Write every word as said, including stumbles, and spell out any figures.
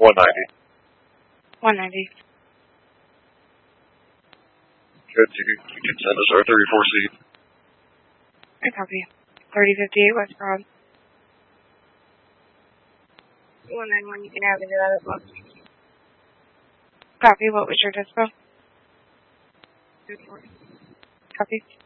one ninety. one ninety. Good. You, you can send us our thirty-four C. I copy. thirty fifty-eight West Broad. one ninety-one, you can have it at that. Copy. What was your dispo? Copy.